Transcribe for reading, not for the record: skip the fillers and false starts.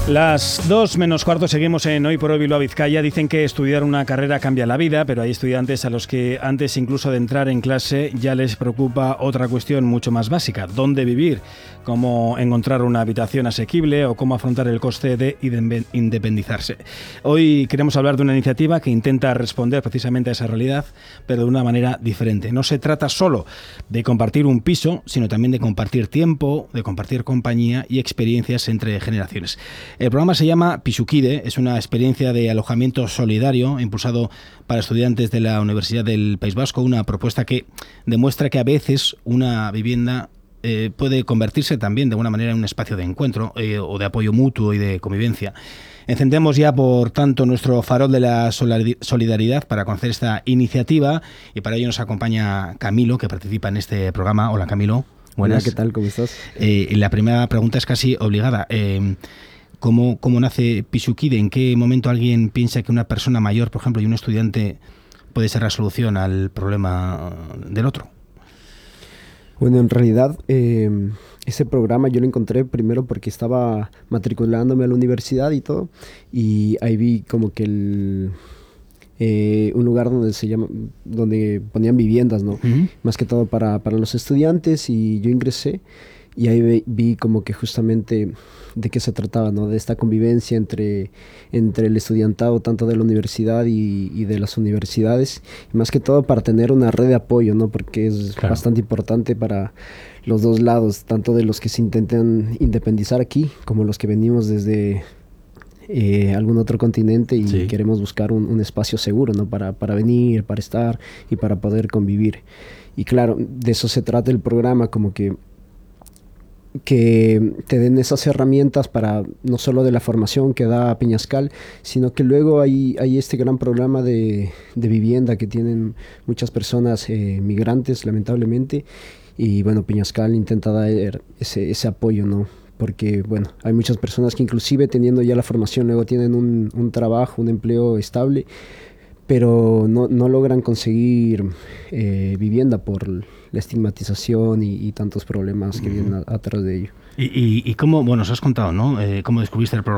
Las 2 menos cuarto, seguimos en Hoy por Hoy Bilbao Vizcaya. Dicen que estudiar una carrera cambia la vida, pero hay estudiantes a los que antes incluso de entrar en clase ya les preocupa otra cuestión mucho más básica: dónde vivir, cómo encontrar una habitación asequible o cómo afrontar el coste de independizarse. Hoy queremos hablar de una iniciativa que intenta responder precisamente a esa realidad, pero de una manera diferente. No se trata solo de compartir un piso, sino también de compartir tiempo, de compartir compañía y experiencias entre generaciones. El programa se llama Pisukide, es una experiencia de alojamiento solidario impulsado para estudiantes de la Universidad del País Vasco, una propuesta que demuestra que a veces una vivienda puede convertirse también de alguna manera en un espacio de encuentro o de apoyo mutuo y de convivencia. Encendemos ya, por tanto, nuestro farol de la solidaridad para conocer esta iniciativa, y para ello nos acompaña Camilo, que participa en este programa. Hola, Camilo. Buenas. Hola, ¿qué tal? ¿Cómo estás? La primera pregunta es casi obligada. ¿Cómo nace Pisukide? ¿En qué momento alguien piensa que una persona mayor, por ejemplo, y un estudiante puede ser la solución al problema del otro? Bueno, en realidad ese programa yo lo encontré primero porque estaba matriculándome a la universidad y todo, y ahí vi como que un lugar donde ponían viviendas, ¿no? Uh-huh. Más que todo para los estudiantes, y yo ingresé y ahí vi como que justamente de qué se trataba, ¿no? De esta convivencia entre el estudiantado, tanto de la universidad y de las universidades, y más que todo para tener una red de apoyo, ¿no? Porque es bastante importante para los dos lados, tanto de los que se intentan independizar aquí, como los que venimos desde algún otro continente y queremos buscar un espacio seguro, ¿no? Para venir, para estar y para poder convivir. Y claro, de eso se trata el programa, como que te den esas herramientas para no solo de la formación que da Peñascal, sino que luego hay este gran programa de vivienda que tienen muchas personas migrantes, lamentablemente, y bueno, Peñascal intenta dar ese apoyo, ¿no? Porque bueno, hay muchas personas que inclusive teniendo ya la formación luego tienen un trabajo, un empleo estable, pero no logran conseguir vivienda por la estigmatización y tantos problemas que vienen atrás de ello. ¿Y cómo, bueno, os has contado, ¿no? ¿Cómo descubriste el programa?